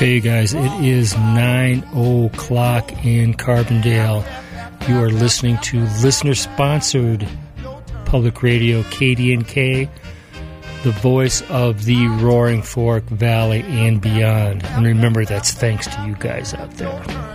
Okay, you guys, it is 9 o'clock in Carbondale. You are listening to listener-sponsored public radio, KDNK, the voice of the Roaring Fork Valley and beyond. And remember, that's thanks to you guys out there.